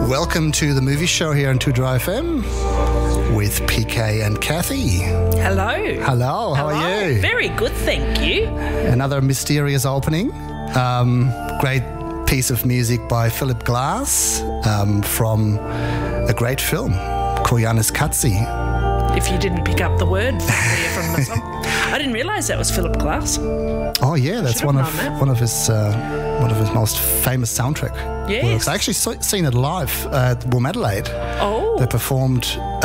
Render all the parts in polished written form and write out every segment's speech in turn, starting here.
Welcome to the movie show here on 2Dry FM with PK and Kathy. Hello. Hello, how are you? Very good, thank you. Another mysterious opening. Great piece of music by Philip Glass from a great film, Koyaanisqatsi. If you didn't pick up the word from the song. I didn't realise that was Philip Glass. Oh yeah, that's one of his most famous soundtrack works. I actually seen it live at Womadelaide. Oh. They performed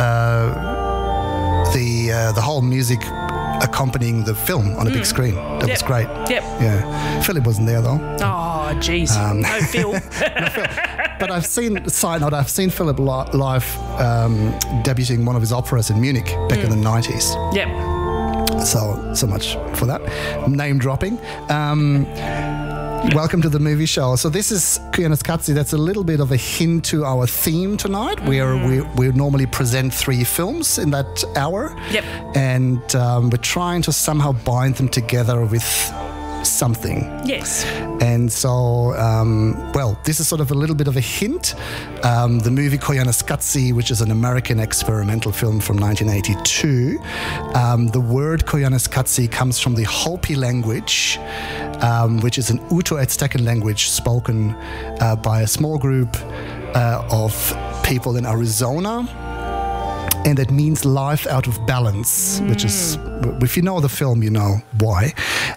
the whole music accompanying the film on a big screen. That was great. Yep. Yeah. Philip wasn't there though. Oh, jeez. No, Phil. But I've seen Philip live debuting one of his operas in Munich back in the 90s. Yep. So much for that. Name dropping. Welcome to the movie show. So this is Koyaanisqatsi. That's a little bit of a hint to our theme tonight. We normally present 3 films in that hour. Yep. And we're trying to somehow bind them together with something. Yes. And so, this is sort of a little bit of a hint. The movie Koyaanisqatsi, which is an American experimental film from 1982, the word Koyaanisqatsi comes from the Hopi language, which is an Uto-Aztecan language spoken by a small group of people in Arizona. And that means life out of balance, which is, if you know the film, you know why.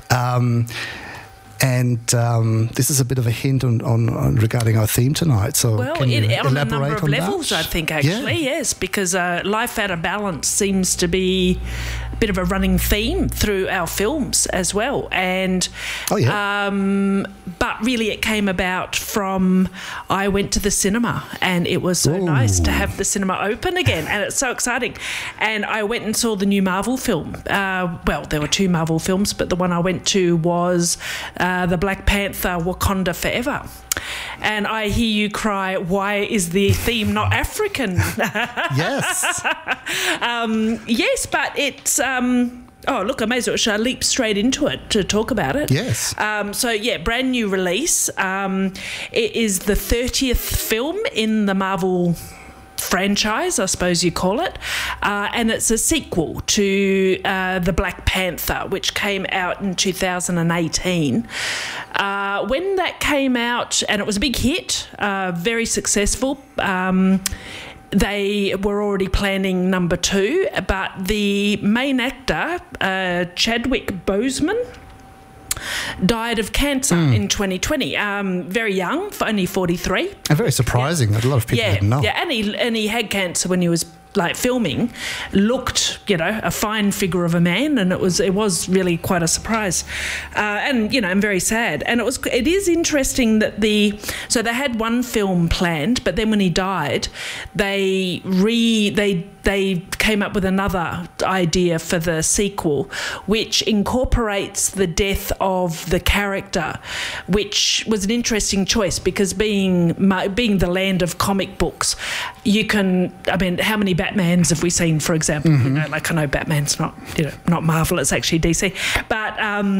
This is a bit of a hint on regarding our theme tonight. So can you on a elaborate number of on levels, that? I think, actually, yes, because life out of balance seems to be a bit of a running theme through our films as well. And but really it came about from I went to the cinema and it was so nice to have the cinema open again, and it's so exciting. And I went and saw the new Marvel film. There were 2 Marvel films, but the one I went to was the Black Panther Wakanda Forever. And I hear you cry, why is the theme not African? Yes. Yes, but it's... I may as well. Should I leap straight into it to talk about it? Yes. Brand new release. It is the 30th film in the Marvel franchise, I suppose you call it, and it's a sequel to The Black Panther, which came out in 2018. When that came out, and it was a big hit, very successful, they were already planning number 2, but the main actor, Chadwick Boseman, died of cancer in 2020. Very young, only 43. And very surprising that a lot of people didn't know. Yeah, and he had cancer when he was filming, looked, a fine figure of a man, and it was really quite a surprise, and very sad. And it is interesting that so they had one film planned, but then when he died, they came up with another idea for the sequel, which incorporates the death of the character, which was an interesting choice because being the land of comic books, how many Batmans have we seen, for example? Mm-hmm. I know Batman's not Marvel, it's actually DC, but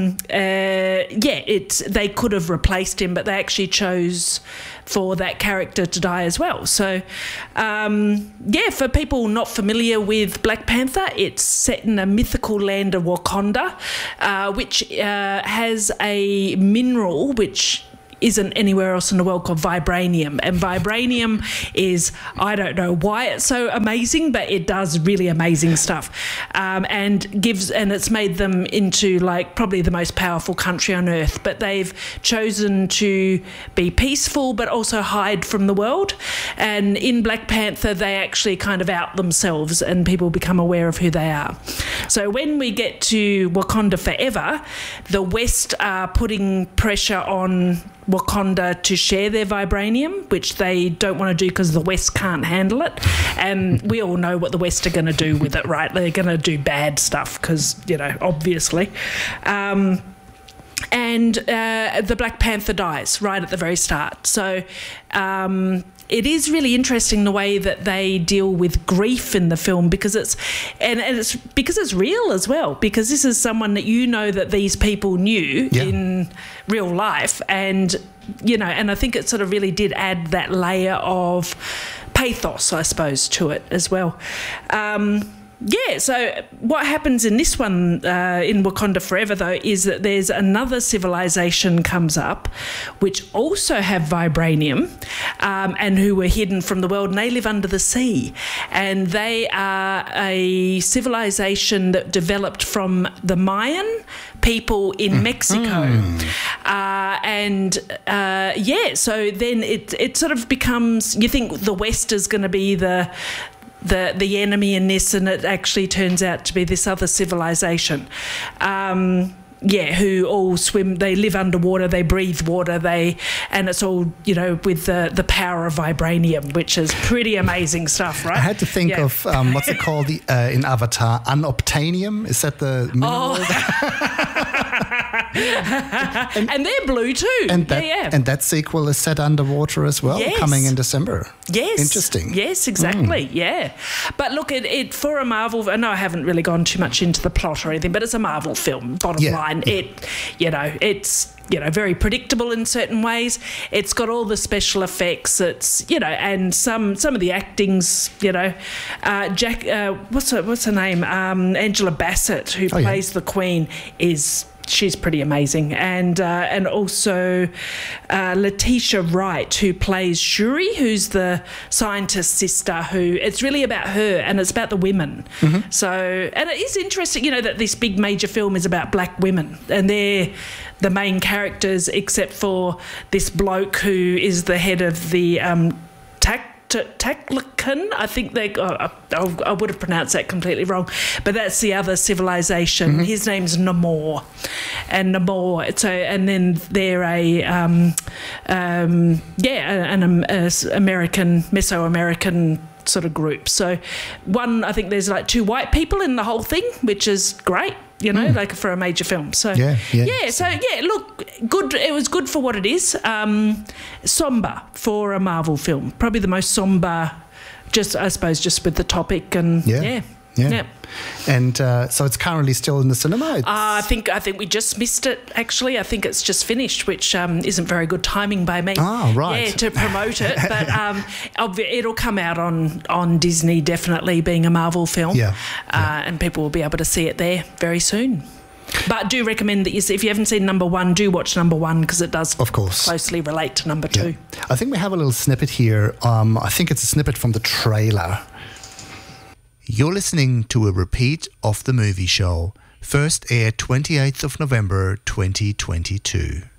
they could have replaced him, but they actually chose for that character to die as well. So, for people not familiar with Black Panther, it's set in a mythical land of Wakanda, which has a mineral which isn't anywhere else in the world, called vibranium. And vibranium is, I don't know why it's so amazing, but it does really amazing stuff. And it's made them into probably the most powerful country on earth. But they've chosen to be peaceful, but also hide from the world. And in Black Panther, they actually kind of out themselves and people become aware of who they are. So when we get to Wakanda Forever, the West are putting pressure on Wakanda to share their vibranium, which they don't want to do because the West can't handle it. And we all know what the West are going to do with it, right? They're going to do bad stuff because, obviously. And the Black Panther dies right at the very start. So it is really interesting the way that they deal with grief in the film, because it's real as well, because this is someone that that these people knew in real life, and and I think it sort of really did add that layer of pathos, I suppose, to it as well. So what happens in this one, in Wakanda Forever, though, is that there's another civilization comes up which also have vibranium and who were hidden from the world, and they live under the sea. And they are a civilization that developed from the Mayan people in Mexico. So then it sort of becomes, you think the West is going to be the enemy in this, and it actually turns out to be this other civilization. Who all swim, they live underwater, they breathe water, and it's all, with the power of vibranium, which is pretty amazing stuff, right? I had to think of, what's it called in Avatar? Unobtainium? Is that the mineral? and they're blue too. And that sequel is set underwater as well, coming in December. Yes. Interesting. Yes, exactly. Yeah. But look, it for a Marvel, I know I haven't really gone too much into the plot or anything, but it's a Marvel film, bottom line. It's very predictable in certain ways. It's got all the special effects. It's, and some of the acting's, what's her name? Angela Bassett, who plays the Queen, she's pretty amazing, and also Letitia Wright, who plays Shuri, who's the scientist's sister. Who it's really about her, and it's about the women. So, and it is interesting, that this big major film is about black women, and they're the main characters, except for this bloke who is the head of the Taclocan, I think I would have pronounced that completely wrong, but that's the other civilization. His name's Namor, and then they're an Mesoamerican sort of group. So I think there's like 2 white people in the whole thing, which is great. Like for a major film. So look, good. It was good for what it is. Somber for a Marvel film, probably the most somber. Just with the topic and And so it's currently still in the cinema. I think we just missed it. Actually, I think it's just finished, which isn't very good timing by me. Oh, right. Yeah, to promote it, but it'll come out on Disney, definitely, being a Marvel film. And people will be able to see it there very soon. But do recommend that if you haven't seen number 1, do watch number 1, because it does, of course, closely relate to number 2. I think we have a little snippet here. I think it's a snippet from the trailer. You're listening to a repeat of The Movie Show, first aired 28th of November 2022.